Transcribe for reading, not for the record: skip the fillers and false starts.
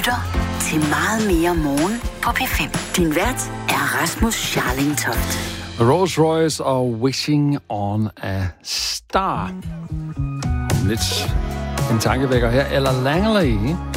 lytter til Meget mere morgen på P5. Din vært er Rasmus Scharlingtoft. Rolls Royce og Wishing on a Star. Om lidt en tankevækker her. Eller Langley